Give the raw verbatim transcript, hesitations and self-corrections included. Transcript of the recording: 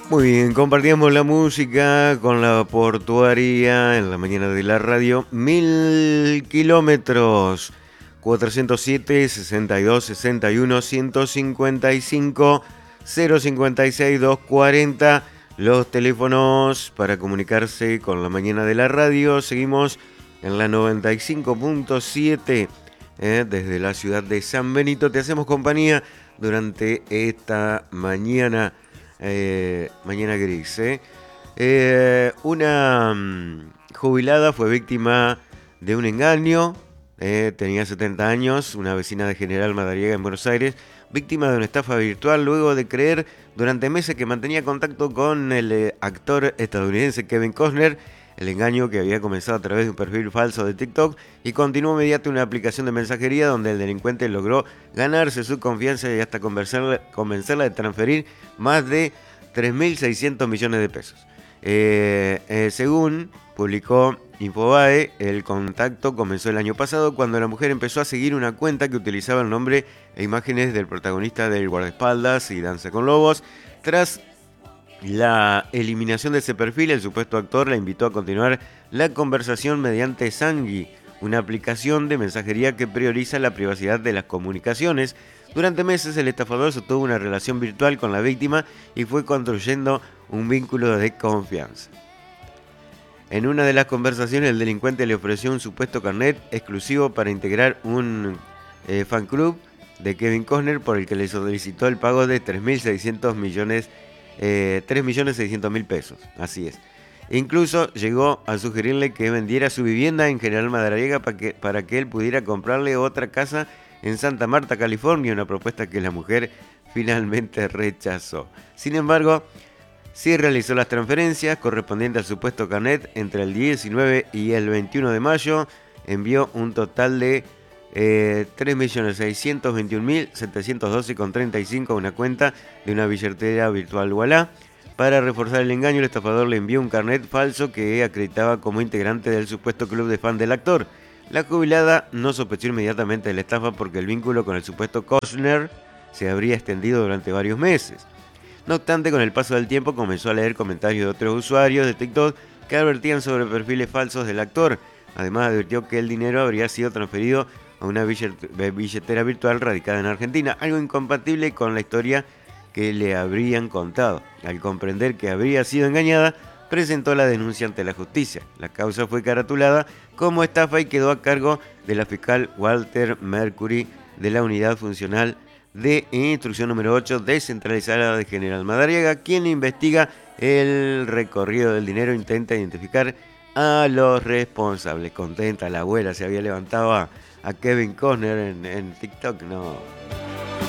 Muy bien, compartíamos la música con la portuaria en la mañana de la radio. Mil kilómetros, cuatrocientos siete, sesenta y dos, sesenta y uno, ciento cincuenta y cinco, cero cincuenta y seis, doscientos cuarenta. Los teléfonos para comunicarse con la mañana de la radio. Seguimos en la noventa y cinco punto siete eh, desde la ciudad de San Benito. Te hacemos compañía durante esta mañana. Eh, mañana gris, ¿eh? Eh, una um, jubilada fue víctima de un engaño, eh, tenía setenta años, una vecina de General Madariaga en Buenos Aires, víctima de una estafa virtual luego de creer durante meses que mantenía contacto con el eh, actor estadounidense Kevin Costner. El engaño, que había comenzado a través de un perfil falso de TikTok y continuó mediante una aplicación de mensajería donde el delincuente logró ganarse su confianza y hasta convencerla, convencerla de transferir más de tres mil seiscientos millones de pesos. Eh, eh, según publicó Infobae, el contacto comenzó el año pasado cuando la mujer empezó a seguir una cuenta que utilizaba el nombre e imágenes del protagonista del guardaespaldas y Danza con Lobos. Tras la eliminación de ese perfil, el supuesto actor la invitó a continuar la conversación mediante Sangui, una aplicación de mensajería que prioriza la privacidad de las comunicaciones. Durante meses el estafador sostuvo una relación virtual con la víctima y fue construyendo un vínculo de confianza. En una de las conversaciones el delincuente le ofreció un supuesto carnet exclusivo para integrar un eh, fan club de Kevin Costner, por el que le solicitó el pago de tres mil seiscientos millones Eh, tres millones seiscientos mil pesos, así es. Incluso llegó a sugerirle que vendiera su vivienda en General Madariaga para que, para que él pudiera comprarle otra casa en Santa Marta, California, una propuesta que la mujer finalmente rechazó. Sin embargo, sí realizó las transferencias correspondientes al supuesto carnet entre el diecinueve y el veintiuno de mayo, envió un total de Eh, tres millones seiscientos veintiún mil setecientos doce con treinta y cinco a una cuenta de una billetera virtual Ualá. Para reforzar el engaño, el estafador le envió un carnet falso que acreditaba como integrante del supuesto club de fan del actor. La jubilada no sospechó inmediatamente de la estafa porque el vínculo con el supuesto Costner se habría extendido durante varios meses. No obstante, con el paso del tiempo comenzó a leer comentarios de otros usuarios de TikTok que advertían sobre perfiles falsos del actor. Además, advirtió que el dinero habría sido transferido a una billetera virtual radicada en Argentina, algo incompatible con la historia que le habrían contado. Al comprender que habría sido engañada, presentó la denuncia ante la justicia. La causa fue caratulada como estafa y quedó a cargo de la fiscal Walter Mercury de la Unidad Funcional de Instrucción número ocho descentralizada de General Madariaga, quien investiga el recorrido del dinero e intenta identificar a los responsables. Contenta la abuela, se había levantado a a Kevin Costner en, en TikTok, no.